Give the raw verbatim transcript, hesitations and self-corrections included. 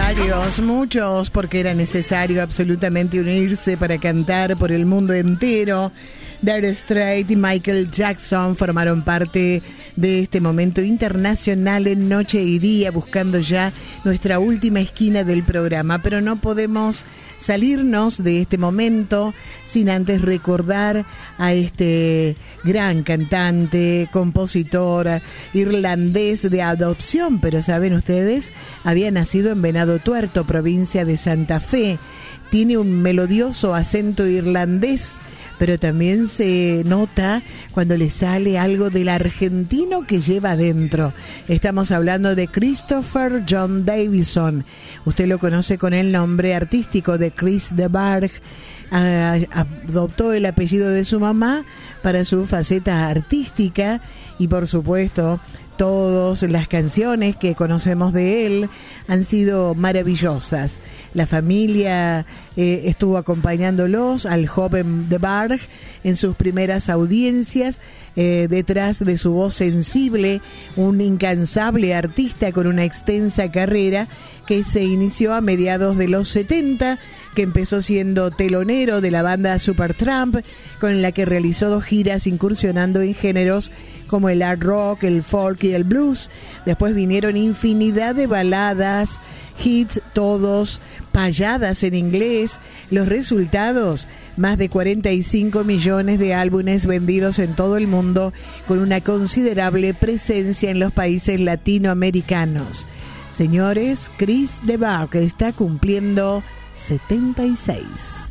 Varios, muchos, porque era necesario absolutamente unirse para cantar por el mundo entero. Dire Straits y Michael Jackson formaron parte de este momento internacional en Noche y Día, buscando ya nuestra última esquina del programa, pero no podemos salirnos de este momento sin antes recordar a este gran cantante, compositor irlandés de adopción, pero saben ustedes, había nacido en Venado Tuerto, provincia de Santa Fe. Tiene un melodioso acento irlandés, pero también se nota cuando le sale algo del argentino que lleva adentro. Estamos hablando de Christopher John Davison. Usted lo conoce con el nombre artístico de Chris de Burgh. Adoptó el apellido de su mamá para su faceta artística y, por supuesto, todas las canciones que conocemos de él han sido maravillosas. La familia eh, estuvo acompañándolos al joven de Burgh en sus primeras audiencias, eh, detrás de su voz sensible, un incansable artista con una extensa carrera que se inició a mediados de los setenta, que empezó siendo telonero de la banda Supertramp, con la que realizó dos giras incursionando en géneros como el hard rock, el folk y el blues. Después vinieron infinidad de baladas, hits, todos payadas en inglés. Los resultados, más de cuarenta y cinco millones de álbumes vendidos en todo el mundo, con una considerable presencia en los países latinoamericanos. Señores, Chris de Burgh está cumpliendo setenta y seis.